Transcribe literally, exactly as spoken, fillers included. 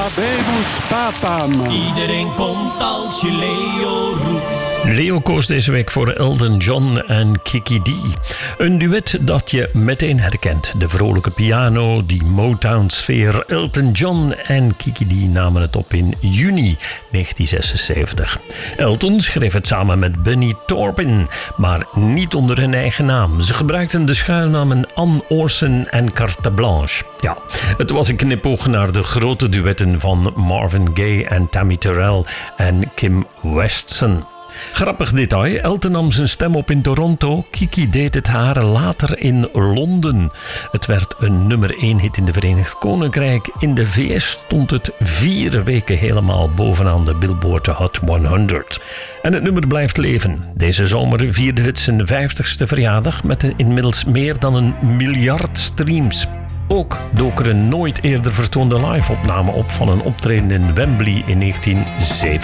Habemus papam. Iedereen komt als je Leo roept. Leo koos deze week voor Elton John en Kiki D. Een duet dat je meteen herkent. De vrolijke piano, die Motown-sfeer. Elton John en Kiki D namen het op in juni negentien zesenzeventig. Elton schreef het samen met Bunny Taupin, maar niet onder hun eigen naam. Ze gebruikten de schuilnamen Ann Orson en Carte Blanche. Ja, het was een knipoog naar de grote duetten van Marvin Gaye en Tammy Terrell en Kim Weston. Grappig detail, Elton nam zijn stem op in Toronto, Kiki deed het haar later in Londen. Het werd een nummer één hit in de Verenigd Koninkrijk. In de V S stond het vier weken helemaal bovenaan de Billboard Hot honderd. En het nummer blijft leven. Deze zomer vierde het zijn vijftigste verjaardag met inmiddels meer dan een miljard streams. Ook dook er een nooit eerder vertoonde live-opname op van een optreden in Wembley in negentien zevenenzeventig.